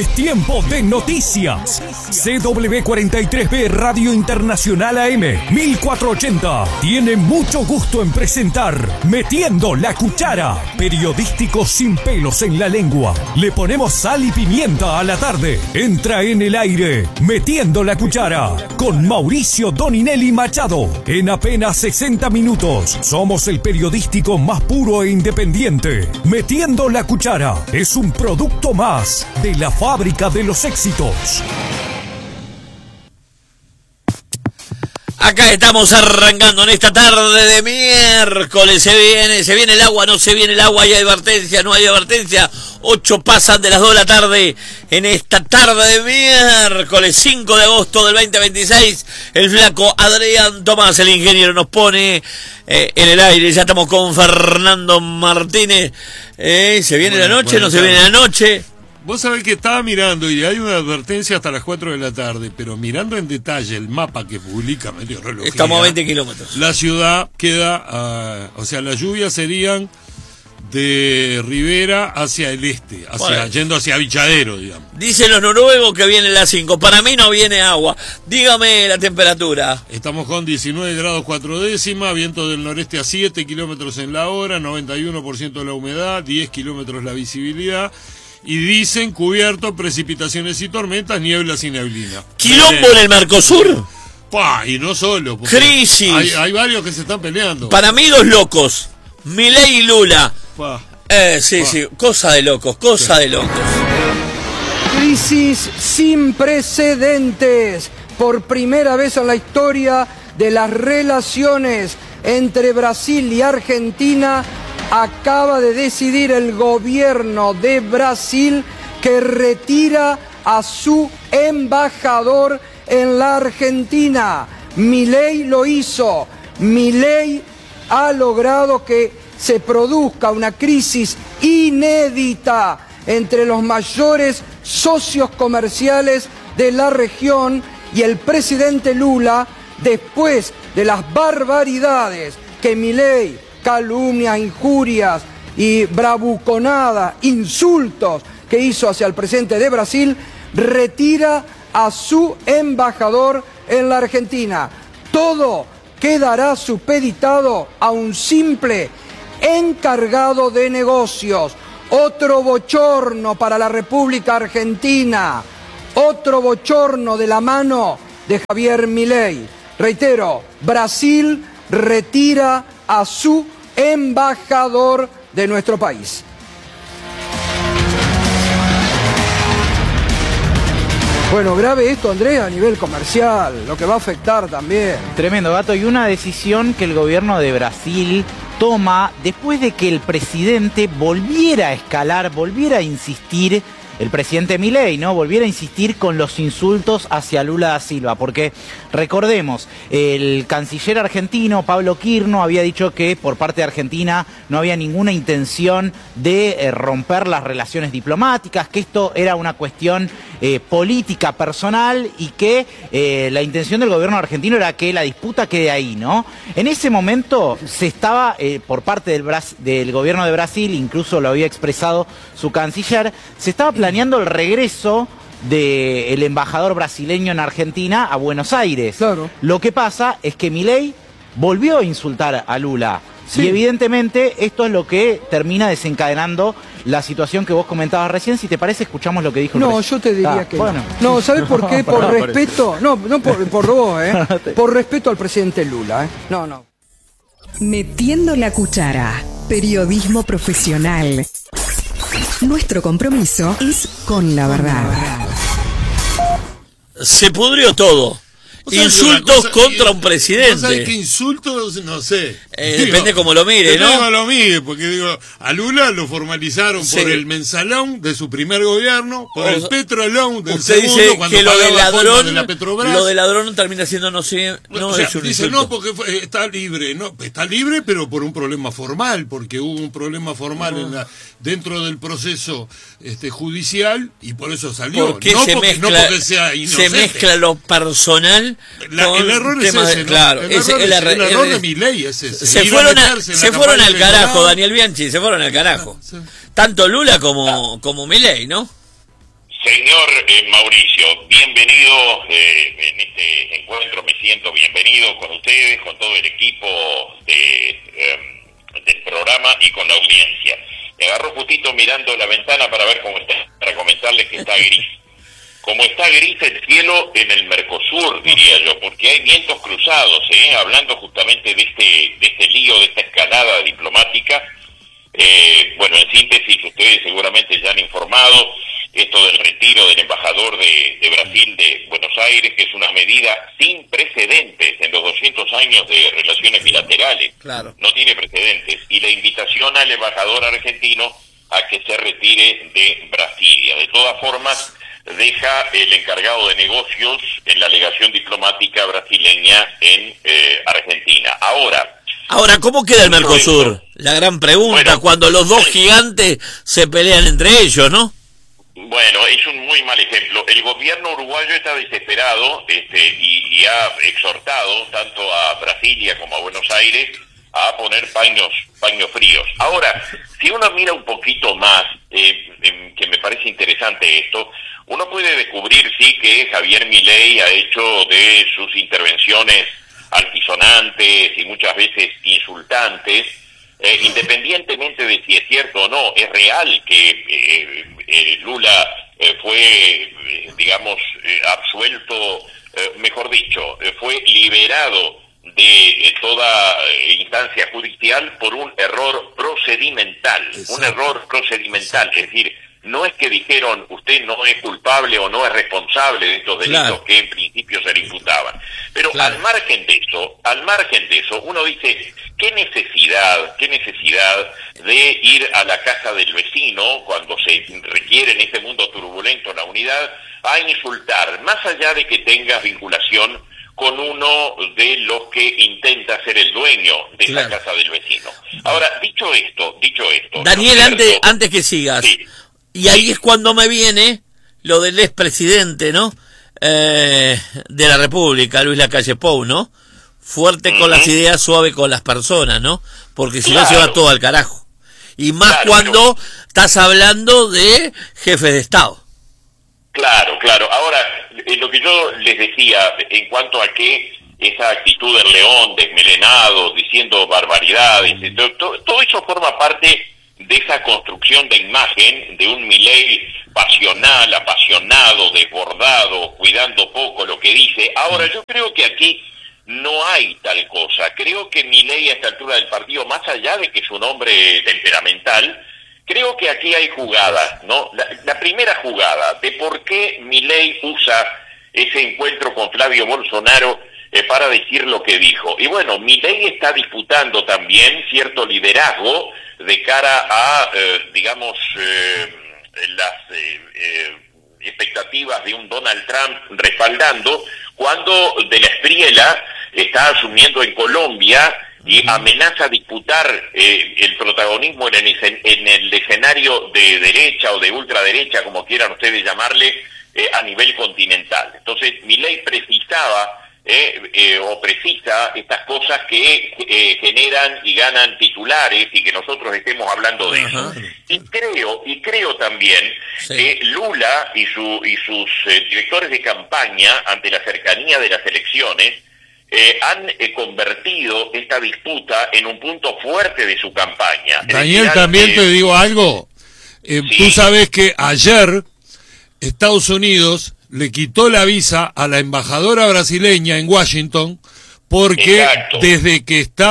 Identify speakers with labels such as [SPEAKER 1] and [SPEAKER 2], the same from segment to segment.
[SPEAKER 1] Es tiempo de noticias. CW43B Radio Internacional AM 1480 tiene mucho gusto en presentar Metiendo la Cuchara, periodístico sin pelos en la lengua. Le ponemos sal y pimienta a la tarde. Entra en el aire Metiendo la Cuchara con Mauricio Doninelli Machado. En apenas 60 minutos somos el periodístico más puro e independiente. Metiendo la Cuchara es un producto más de la fábrica de los éxitos.
[SPEAKER 2] Acá estamos arrancando en esta tarde de miércoles. Se viene el agua, no se viene el agua, hay advertencia, no hay advertencia. 8 pasan de las 2 de la tarde en esta tarde de miércoles 5 de agosto del 2026. El flaco Adrián Tomás, el ingeniero, nos pone en el aire. Ya estamos con Fernando Martínez. ¿Se viene la noche? ¿No se viene la noche?
[SPEAKER 3] Vos sabés que estaba mirando y hay una advertencia hasta las 4 de la tarde, pero mirando en detalle el mapa que publica Meteorología.
[SPEAKER 2] Estamos a 20 kilómetros.
[SPEAKER 3] La ciudad queda, o sea, las lluvias serían de Rivera hacia el este, yendo hacia Vichadero, digamos.
[SPEAKER 2] Dicen los noruegos que viene la 5. Para mí no viene agua. Dígame la temperatura.
[SPEAKER 3] Estamos con 19 grados 4 décimas, viento del noreste a 7 kilómetros en la hora, 91% la humedad, 10 kilómetros la visibilidad. Y dicen cubierto, precipitaciones y tormentas, nieblas y neblina.
[SPEAKER 2] ¿Quilombo en el Mercosur?
[SPEAKER 3] Y no solo.
[SPEAKER 2] Crisis.
[SPEAKER 3] Hay varios que se están peleando.
[SPEAKER 2] Para mí dos locos, Milei y Lula. Sí, cosa de locos, de locos.
[SPEAKER 4] Crisis sin precedentes. Por primera vez en la historia de las relaciones entre Brasil y Argentina, acaba de decidir el gobierno de Brasil que retira a su embajador en la Argentina. Milei lo hizo. Milei ha logrado que se produzca una crisis inédita entre los mayores socios comerciales de la región y el presidente Lula, después de las barbaridades que Milei, calumnias, injurias y bravuconadas, insultos que hizo hacia el presidente de Brasil, retira a su embajador en la Argentina. Todo quedará supeditado a un simple encargado de negocios. Otro bochorno para la República Argentina, otro bochorno de la mano de Javier Milei. Reitero, Brasil retira a su embajador de nuestro país. Bueno, grave esto, Andrés, a nivel comercial, lo que va a afectar también.
[SPEAKER 5] Tremendo, Gato, y una decisión que el gobierno de Brasil toma después de que el presidente volviera a escalar, volviera a insistir, el presidente Milei, ¿no? Volviera a insistir con los insultos hacia Lula da Silva, porque recordemos, el canciller argentino, Pablo Quirno, había dicho que por parte de Argentina no había ninguna intención de romper las relaciones diplomáticas, que esto era una cuestión política personal y que la intención del gobierno argentino era que la disputa quede ahí, ¿no? En ese momento se estaba, por parte del gobierno de Brasil, incluso lo había expresado su canciller, se estaba planeando el regreso del embajador brasileño en Argentina a Buenos Aires.
[SPEAKER 4] Claro.
[SPEAKER 5] Lo que pasa es que Milei volvió a insultar a Lula. Sí. Y evidentemente esto es lo que termina desencadenando la situación que vos comentabas recién. Si te parece, escuchamos lo que dijo.
[SPEAKER 4] No, yo te diría que
[SPEAKER 5] bueno.
[SPEAKER 4] No, ¿sabés por qué? Por respeto, no por vos, por respeto al presidente Lula, No.
[SPEAKER 6] Metiendo la Cuchara, periodismo profesional. Nuestro compromiso es con la verdad.
[SPEAKER 2] Se pudrió todo. Insultos contra un presidente.
[SPEAKER 3] ¿No sabes qué insultos? No sé.
[SPEAKER 2] Depende cómo lo mire, ¿no?
[SPEAKER 3] Depende cómo lo mire, porque digo, a Lula lo formalizaron por el mensalón de su primer gobierno, por el petrolón del segundo,
[SPEAKER 2] dice
[SPEAKER 3] cuando
[SPEAKER 2] que lo de ladrón,
[SPEAKER 3] de la Petrobras.
[SPEAKER 2] Lo de ladrón termina siendo no es un
[SPEAKER 3] dice,
[SPEAKER 2] insulto.
[SPEAKER 3] no, porque está libre, pero por un problema formal, porque hubo un problema formal dentro del proceso judicial y por eso salió.
[SPEAKER 2] Porque no porque sea inocente. Se mezcla lo personal.
[SPEAKER 3] El error es ese, ¿no?
[SPEAKER 2] Claro,
[SPEAKER 3] el error de Milei es ese.
[SPEAKER 2] Se fueron al carajo, Daniel Bianchi, se fueron al carajo. Sí. Tanto Lula como Milei, ¿no?
[SPEAKER 7] Señor Mauricio, bienvenido en este encuentro, me siento bienvenido con ustedes, con todo el equipo del programa y con la audiencia. Me agarró justito mirando la ventana para ver cómo está, para comentarles que está gris. Como está gris el cielo en el Mercosur, diría yo, porque hay vientos cruzados, hablando justamente de este lío, de esta escalada diplomática. Bueno, en síntesis, ustedes seguramente ya han informado esto del retiro del embajador de Brasil de Buenos Aires, que es una medida sin precedentes en los 200 años de relaciones bilaterales.
[SPEAKER 2] Claro.
[SPEAKER 7] No tiene precedentes. Y la invitación al embajador argentino a que se retire de Brasilia. De todas formas, deja el encargado de negocios en la legación diplomática brasileña en Argentina. Ahora,
[SPEAKER 2] ¿cómo queda el Mercosur? La gran pregunta, bueno, cuando los dos gigantes se pelean entre ellos, ¿no?
[SPEAKER 7] Bueno, es un muy mal ejemplo. El gobierno uruguayo está desesperado y ha exhortado tanto a Brasilia como a Buenos Aires a poner paños fríos. Ahora, si uno mira un poquito más, que me parece interesante esto, uno puede descubrir, sí, que Javier Milei ha hecho de sus intervenciones altisonantes y muchas veces insultantes, independientemente de si es cierto o no, es real que Lula fue, digamos, absuelto, mejor dicho, fue liberado de toda instancia judicial por un error procedimental. Exacto. Un error procedimental, exacto. Es decir, no es que dijeron usted no es culpable o no es responsable de estos delitos, claro, que en principio se le imputaban. Pero claro, al margen de eso, uno dice, ¿qué necesidad de ir a la casa del vecino cuando se requiere en este mundo turbulento la unidad a insultar, más allá de que tengas vinculación con uno de los que intenta ser el dueño de claro, esa casa del vecino? Ahora, dicho esto,
[SPEAKER 2] Daniel, ¿no? antes que sigas, sí. Y ahí es cuando me viene lo del expresidente, ¿no? De la República, Luis Lacalle Pou, ¿no? Fuerte con las ideas, suave con las personas, ¿no? Porque si claro, no se va todo al carajo. Y más claro, cuando estás hablando de jefes de Estado.
[SPEAKER 7] Claro. Ahora, lo que yo les decía en cuanto a que esa actitud del león, desmelenado, diciendo barbaridades, todo eso forma parte de esa construcción de imagen de un Milei pasional, apasionado, desbordado, cuidando poco lo que dice. Ahora, yo creo que aquí no hay tal cosa. Creo que Milei a esta altura del partido, más allá de que es un hombre temperamental, creo que aquí hay jugadas, ¿no? La primera jugada de por qué Milei usa ese encuentro con Flavio Bolsonaro para decir lo que dijo. Y bueno, Milei está disputando también cierto liderazgo de cara a, digamos, las expectativas de un Donald Trump respaldando, cuando de la Espriella está asumiendo en Colombia y amenaza disputar el protagonismo en el escenario de derecha o de ultraderecha, como quieran ustedes llamarle, a nivel continental. Entonces, Milei precisaba o precisa estas cosas que generan y ganan titulares y que nosotros estemos hablando de eso. Y creo también que Lula y sus directores de campaña, ante la cercanía de las elecciones, han convertido esta disputa en un punto fuerte de su campaña.
[SPEAKER 3] Daniel, también te digo algo. Sí. Tú sabes que ayer Estados Unidos le quitó la visa a la embajadora brasileña en Washington porque desde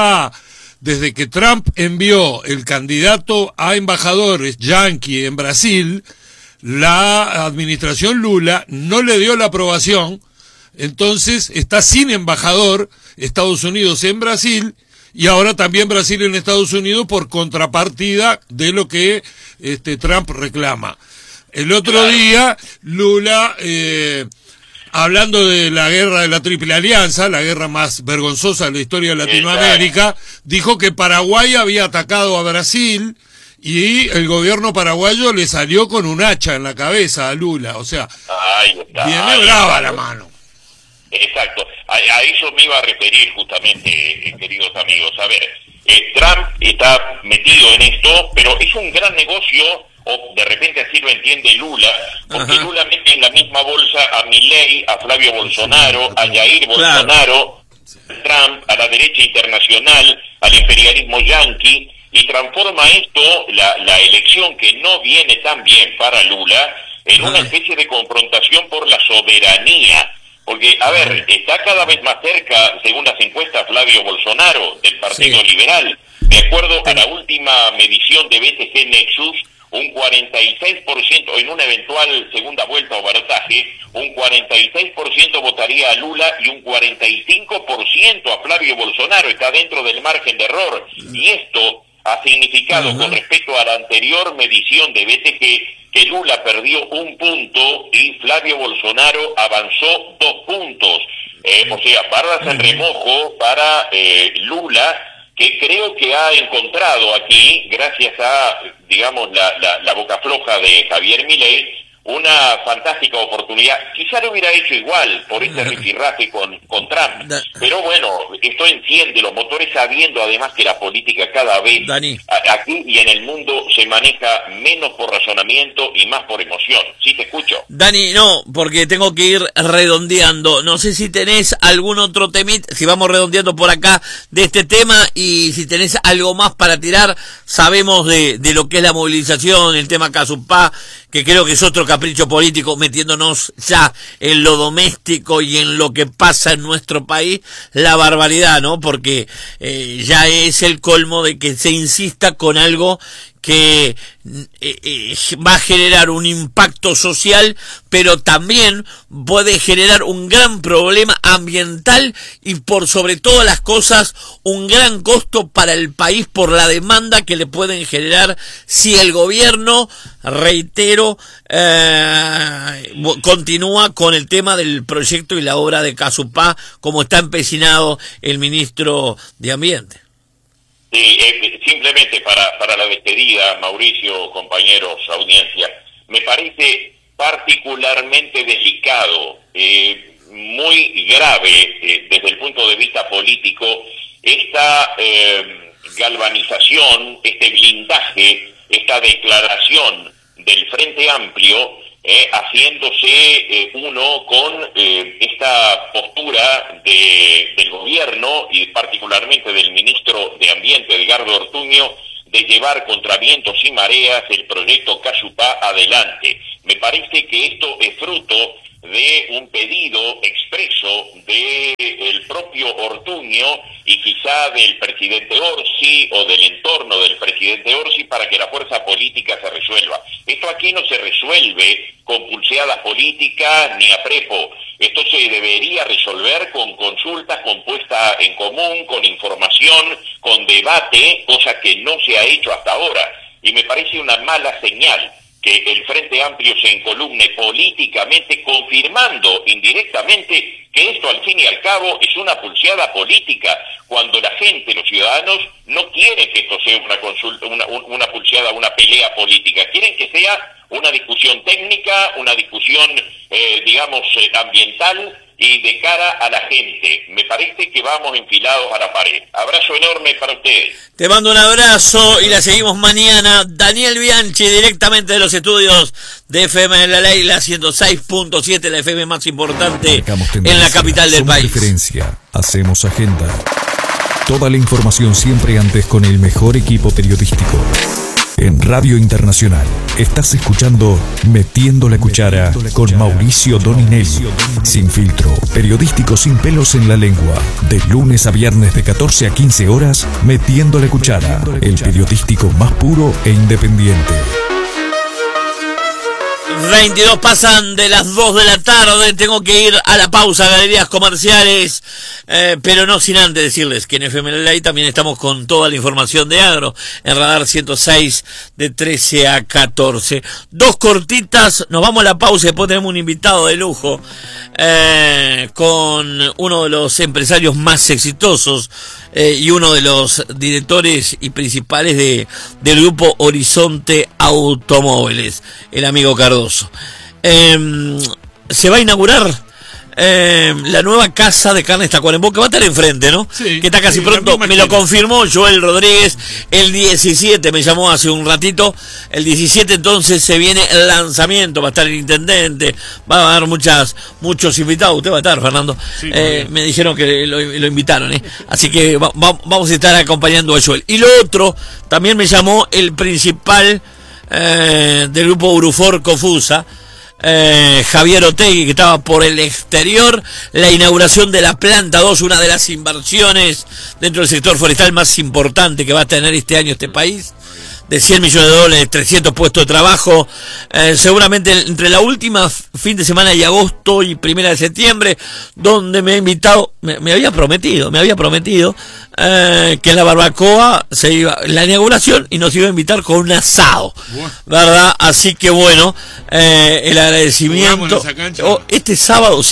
[SPEAKER 3] que Trump envió el candidato a embajadores yanqui en Brasil, la administración Lula no le dio la aprobación. Entonces está sin embajador Estados Unidos en Brasil y ahora también Brasil en Estados Unidos por contrapartida de lo que Trump reclama. El otro día Lula, hablando de la guerra de la Triple Alianza, la guerra más vergonzosa de la historia de Latinoamérica, dijo que Paraguay había atacado a Brasil y el gobierno paraguayo le salió con un hacha en la cabeza a Lula. O sea, viene brava la mano.
[SPEAKER 7] Exacto, a eso me iba a referir justamente, queridos amigos. A ver, Trump está metido en esto, pero es un gran negocio o de repente así lo entiende Lula, porque Lula mete en la misma bolsa a Milei, a Flavio Bolsonaro, a Jair Bolsonaro, Trump, a la derecha internacional, al imperialismo yanqui, y transforma esto, la elección que no viene tan bien para Lula, en una especie de confrontación por la soberanía. Porque, a ver, está cada vez más cerca, según las encuestas, Flavio Bolsonaro, del Partido Liberal. De acuerdo a la última medición de BTG Nexus, un 46%, en una eventual segunda vuelta o balotaje, un 46% votaría a Lula y un 45% a Flavio Bolsonaro. Está dentro del margen de error. Y esto ha significado, con respecto a la anterior medición de BTG, que Lula perdió 1 punto y Flavio Bolsonaro avanzó 2 puntos. O sea, barras en remojo para Lula, que creo que ha encontrado aquí, gracias a, digamos, la boca floja de Javier Milei, una fantástica oportunidad. Quizá lo hubiera hecho igual por este rifirrafe con Trump, pero bueno, esto enciende los motores, sabiendo además que la política cada vez aquí y en el mundo se maneja menos por razonamiento y más por emoción. Sí, te escucho.
[SPEAKER 2] Dani, no, porque tengo que ir redondeando. No sé si tenés algún otro temita, si vamos redondeando por acá de este tema, y si tenés algo más para tirar. Sabemos de lo que es la movilización, el tema Casupá, que creo que es otro capricho político, metiéndonos ya en lo doméstico y en lo que pasa en nuestro país, la barbaridad, ¿no? Porque ya es el colmo de que se insista con algo que va a generar un impacto social, pero también puede generar un gran problema ambiental y, por sobre todas las cosas, un gran costo para el país por la demanda que le pueden generar si el gobierno, reitero, continúa con el tema del proyecto y la obra de Casupá, como está empecinado el ministro de Ambiente.
[SPEAKER 7] Sí, simplemente para la despedida, Mauricio, compañeros, audiencia, me parece particularmente delicado, muy grave desde el punto de vista político, esta galvanización, este blindaje, esta declaración del Frente Amplio, haciéndose uno con esta postura del gobierno y particularmente del ministro de Ambiente, Edgardo Ortuño, de llevar contra vientos y mareas el proyecto Casupá adelante. Me parece que esto es fruto de un pedido expreso del propio Ortuño y quizá del presidente Orsi o del entorno del presidente Orsi, para que la fuerza política se resuelva. Esto aquí no se resuelve con pulseadas políticas ni a prepo. Esto se debería resolver con consultas, con puesta en común, con información, con debate, cosa que no se ha hecho hasta ahora. Y me parece una mala señal que el Frente Amplio se encolumne políticamente, confirmando indirectamente que esto al fin y al cabo es una pulseada política, cuando la gente, los ciudadanos, no quieren que esto sea una consulta, una pulseada, una pelea política. Quieren que sea una discusión técnica, una discusión, digamos, ambiental y de cara a la gente. Me parece que vamos enfilados a la pared. Abrazo enorme para ustedes.
[SPEAKER 2] Te mando un abrazo y la seguimos mañana. Daniel Bianchi, directamente de los estudios de FM de la Ley, la 106.7, la FM más importante en la capital del país.
[SPEAKER 1] Referencia, hacemos agenda. Toda la información siempre antes con el mejor equipo periodístico. En Radio Internacional estás escuchando Metiendo la Cuchara con Mauricio Doninelli. Sin filtro, periodístico sin pelos en la lengua. De lunes a viernes de 14 a 15 horas, Metiendo la Cuchara, el periodístico más puro e independiente.
[SPEAKER 2] 22 pasan de las 2 de la tarde, tengo que ir a la pausa, galerías comerciales, pero no sin antes decirles que en FM Ley también estamos con toda la información de agro, en Radar 106 de 13 a 14. 2 cortitas, nos vamos a la pausa y después tenemos un invitado de lujo, con uno de los empresarios más exitosos y uno de los directores y principales del grupo Horizonte Automóviles, el amigo Cardoso. Se va a inaugurar la nueva casa de carnes Tacuarembó, que va a estar enfrente, ¿no?
[SPEAKER 3] Sí,
[SPEAKER 2] que está casi
[SPEAKER 3] sí,
[SPEAKER 2] pronto. Me lo
[SPEAKER 3] esquina.
[SPEAKER 2] confirmó Joel Rodríguez el 17, me llamó hace un ratito. El 17 entonces se viene el lanzamiento, va a estar el intendente, va a haber muchos invitados. Usted va a estar, Fernando.
[SPEAKER 3] Sí,
[SPEAKER 2] Me dijeron que lo invitaron, así que vamos a estar acompañando a Joel. Y lo otro, también me llamó el principal del grupo Urufor Cofusa, Javier Otegui, que estaba por el exterior, la inauguración de la planta 2, una de las inversiones dentro del sector forestal más importante que va a tener este año este país, de $100 millones, 300 puestos de trabajo, seguramente entre la última fin de semana de agosto y 1 de septiembre, donde me ha invitado, me había prometido que en la barbacoa se iba la inauguración y nos iba a invitar con un asado, ¿verdad? Así que bueno, el agradecimiento. Este sábado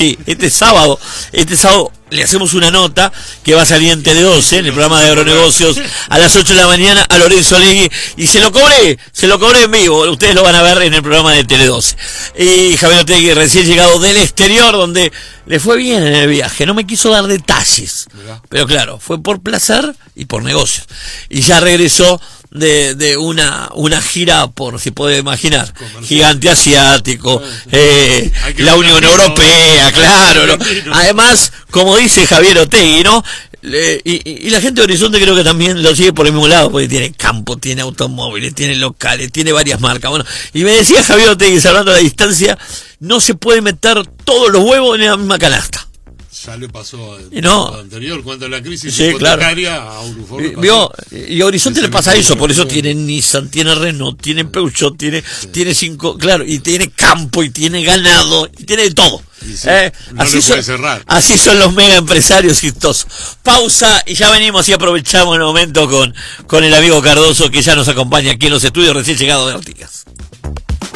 [SPEAKER 2] le hacemos una nota que va a salir en Tele12, en el programa de Agronegocios, a las 8 de la mañana, a Lorenzo Olegui, y se lo cobré en vivo, ustedes lo van a ver en el programa de Tele12. Y Javier Otegui, recién llegado del exterior, donde le fue bien en el viaje, no me quiso dar detalles, pero claro, fue por placer y por negocios, y ya regresó de una gira por, si puede imaginar, gigante asiático, la Unión Europea, claro, ¿no? Además, como dice Javier Otegui, ¿no? Y la gente de Horizonte creo que también lo sigue por el mismo lado, porque tiene campo, tiene automóviles, tiene locales, tiene varias marcas. Bueno, y me decía Javier Otegui, hablando a la distancia, no se puede meter todos los huevos en la misma canasta.
[SPEAKER 3] Ya le pasó
[SPEAKER 2] no,
[SPEAKER 3] anterior, cuando la crisis
[SPEAKER 2] hipotecaria,
[SPEAKER 3] claro. A Urufor.
[SPEAKER 2] Y a Horizonte le pasa eso, por eso tiene Nissan, tiene Renault, tiene Peugeot, tiene 5, claro, y tiene campo, y tiene ganado, y tiene de todo. Así son los mega empresarios exitosos. Pausa y ya venimos y aprovechamos el momento con el amigo Cardoso, que ya nos acompaña aquí en los estudios recién llegado de Artigas.